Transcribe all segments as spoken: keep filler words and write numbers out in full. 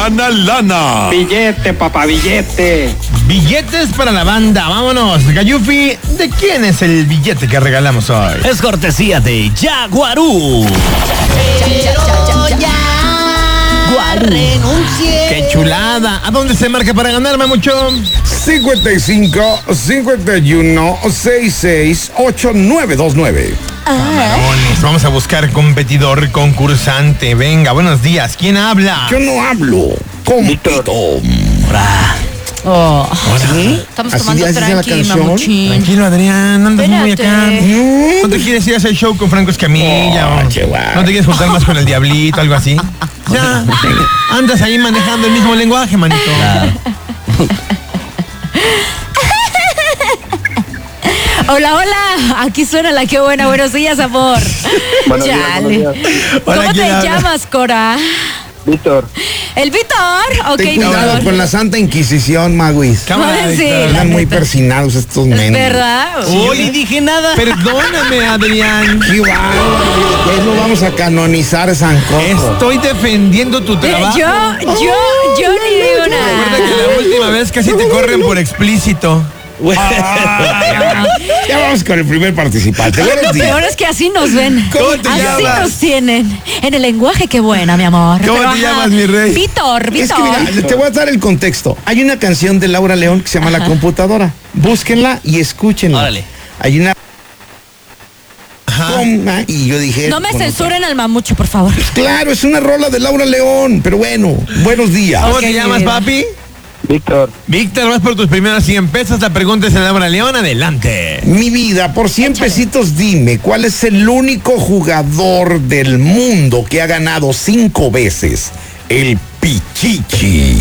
gana lana. Billete, papá, billete. Billetes para la banda, vámonos. Gayufi, ¿de quién es el billete que regalamos hoy? Es cortesía de Jaguarú. Pero ya renuncié. ¡Qué chulada! ¿A dónde se marca para ganar, mamucho? cincuenta y cinco, cincuenta y uno, sesenta y seis, ochenta y nueve veintinueve. Camarones, vamos a buscar competidor, concursante. Venga, buenos días. ¿Quién habla? Yo no hablo, compito. Oh, ¿Sí? estamos ¿Así tomando dice la tranqui, canción? mamuchín. Tranquilo, Adrián, andas muy acá. Espérate. ¿No te quieres ir a hacer show con Franco Escamilla? Oh, o chihuahua. ¿No te quieres juntar más con el Diablito, algo así? Ya, andas ahí manejando el mismo lenguaje, manito. Hola, hola, aquí suena la que buena. Buenos días, amor. Buenos días, Chale. buenos días. ¿Cómo Hola, te ¿quién habla? llamas, Cora? Víctor. ¿El Víctor? Ok, Ten cuidado Víctor. con la Santa Inquisición, Maguis. Cámara, Sí, Víctor. la Están muy neta. persinados estos ¿Es menos. verdad? Yo ni dije nada. Perdóname, Adrián. ¡Qué bárbaro! Pues no vamos a canonizar San Cojo. Estoy defendiendo tu Eh, trabajo. Yo, yo, yo ni digo Recuerda que nada. la última vez casi te corren por explícito. Ya vamos con el primer participante. Buenos Lo días. peor es que así nos ven. ¿Cómo te así llamas? nos tienen. En el lenguaje, qué buena, mi amor. ¿Cómo Pero, te ajá, llamas, mi rey? Víctor, Es Víctor. que mira, te voy a dar el contexto. Hay una canción de Laura León que se llama La Computadora. Búsquenla y escúchenla. Órale. Hay una coma y yo dije... No me bueno, censuren al mamucho, por favor. Claro, es una rola de Laura León, pero bueno, buenos días. ¿Cómo Ok, te llamas, mi vida. papi? Víctor. Víctor, vas por tus primeros cien pesos. La pregunta es en Laura León. Adelante. Mi vida, por cien Échale. pesitos dime, ¿cuál es el único jugador del mundo que ha ganado cinco veces el Pichichi?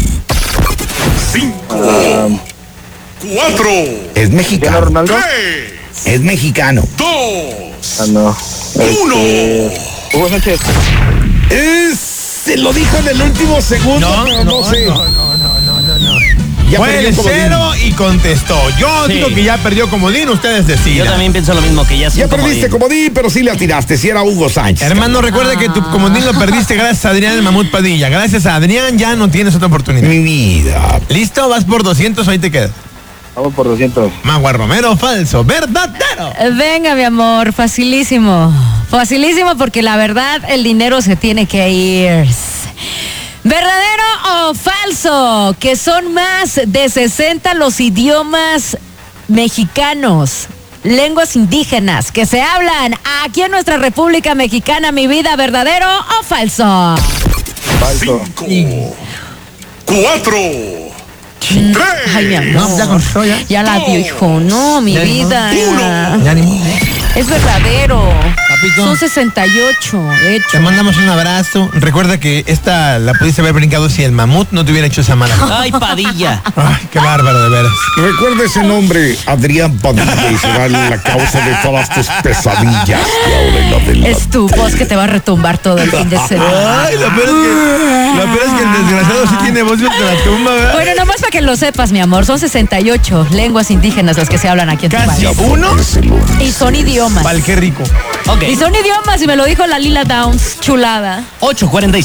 Cinco, cuatro, Es ¿Cristiano mexicano. Ronaldo? tres, Es mexicano. dos, Ah, no. uno. Este, Hugo Sánchez. Es- se lo dijo en el último segundo, pero no, sé. no, no, no, no, no, no. Ya Fue perdió el comodín. cero y contestó. Yo Sí. digo que ya perdió comodín, ustedes Yo decidan. también pienso lo mismo, que ya Ya sin perdiste comodín. comodín, pero sí le atiraste. Si era Hugo Sánchez. Hermano, recuerda que tu comodín lo perdiste gracias a Adrián el Mamut Padilla. Gracias a Adrián ya no tienes otra oportunidad. Mi vida. ¿Listo? Vas por doscientos, ahí te quedas. Vamos por doscientos. Magua Romero, falso, verdadero. Venga, mi amor, facilísimo. Facilísimo porque la verdad el dinero se tiene que ir. ¿Verdadero o falso? Que son más de sesenta los idiomas mexicanos, lenguas indígenas que se hablan aquí en nuestra República Mexicana, mi vida, ¿verdadero o falso? Falso. Cinco, cuatro, tres, Ay, mi amor. No, ya contestó, ya. Ya la dijo, no, mi Ya dijo. vida. Ya ni modo. Es verdadero. Papito. Son sesenta y ocho, de hecho. Te mandamos un abrazo. Recuerda que esta la pudiste haber brincado si el mamut no te hubiera hecho esa mala. Ay, Padilla. Ay, qué bárbaro, de veras. Recuerda ese nombre, Adrián Padilla, y será la causa de todas tus pesadillas de ahora en adelante. Es tu voz que te va a retumbar todo el fin de semana. Ay, lo peor es que, lo peor es que el desgraciado sí tiene voz de la tumba, ¿verdad? Bueno, nomás para que lo sepas, mi amor, son sesenta y ocho lenguas indígenas las que se hablan aquí en tu Casi país. uno. Y son idiomas. Val, qué rico. Ok. Y son idiomas, y me lo dijo la Lila Downs, chulada. ocho cuarenta y